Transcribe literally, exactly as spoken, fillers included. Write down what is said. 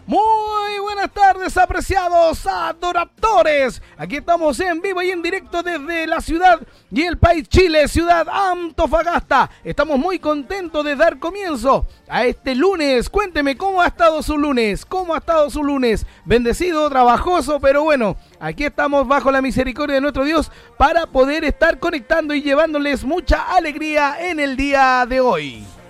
Muy buenas tardes, apreciados adoradores. Aquí estamos en vivo y en directo desde la ciudad y el país Chile, ciudad Antofagasta. Estamos muy contentos de dar comienzo a este lunes. Cuénteme cómo ha estado su lunes, cómo ha estado su lunes. Bendecido, trabajoso, pero bueno, aquí estamos bajo la misericordia de nuestro Dios para poder estar conectando y llevándoles mucha alegría en el día de hoy.